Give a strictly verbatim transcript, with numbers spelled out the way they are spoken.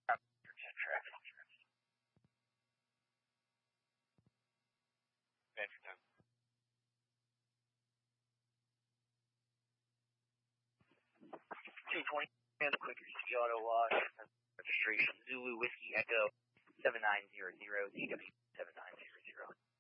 Traffic. Adventure time. two twenty, and the quick easy auto wash. Registration Zulu Whiskey Echo seven nine zero zero D W seven nine zero zero.